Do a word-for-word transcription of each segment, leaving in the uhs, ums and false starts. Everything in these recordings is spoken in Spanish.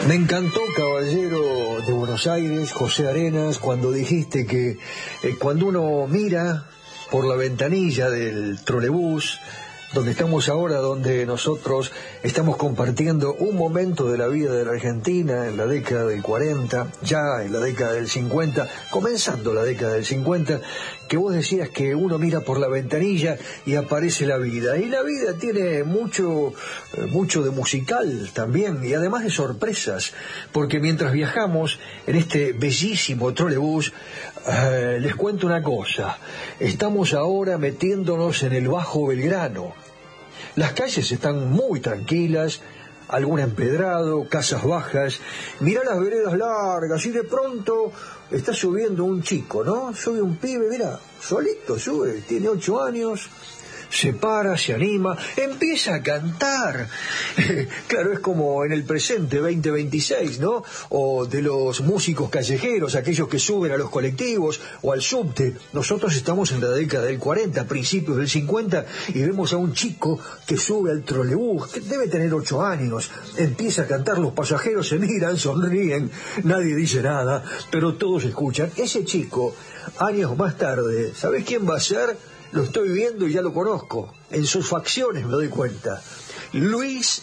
Me encantó, caballero de Buenos Aires, José Arenas, cuando dijiste que eh, cuando uno mira por la ventanilla del trolebús, donde estamos ahora, donde nosotros estamos compartiendo un momento de la vida de la Argentina en la década del cuarenta, ya en la década del cincuenta, comenzando la década del cincuenta, que vos decías que uno mira por la ventanilla y aparece la vida. Y la vida tiene mucho, mucho de musical también, y además de sorpresas, porque mientras viajamos en este bellísimo trolebús, eh, les cuento una cosa. Estamos ahora metiéndonos en el Bajo Belgrano. Las calles están muy tranquilas, algún empedrado, casas bajas. Mirá las veredas largas y de pronto está subiendo un chico, ¿no? Sube un pibe, mira, solito sube, tiene ocho años, se para, se anima, empieza a cantar. Claro, es como en el presente veinte veintiséis, ¿no? O de los músicos callejeros, aquellos que suben a los colectivos o al subte. Nosotros estamos en la década del cuarenta, principios del cincuenta, y vemos a un chico que sube al trolebús, que debe tener ocho años, empieza a cantar, los pasajeros se miran, sonríen, nadie dice nada, pero todos escuchan. Ese chico, años más tarde, ¿sabés quién va a ser? Lo estoy viendo y ya lo conozco. En sus facciones me doy cuenta. Luis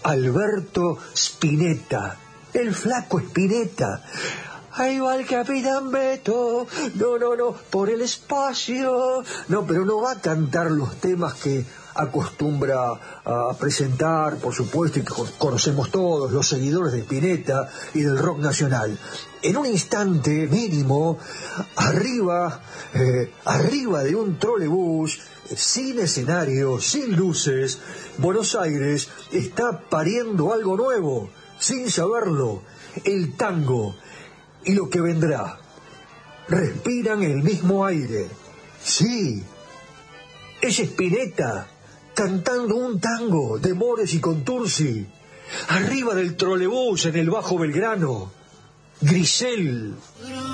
Alberto Spinetta. El flaco Spinetta. Ahí va el capitán Beto. No, no, no. Por el espacio. No, pero no va a cantar los temas que acostumbra a presentar, por supuesto, y que conocemos todos, los seguidores de Spinetta y del rock nacional. En un instante mínimo, arriba, eh, arriba de un trolebús, sin escenario, sin luces, Buenos Aires está pariendo algo nuevo, sin saberlo, el tango y lo que vendrá. Respiran el mismo aire. Sí, es Spinetta cantando un tango de Mores y Contursi, arriba del trolebús en el Bajo Belgrano. Grisel.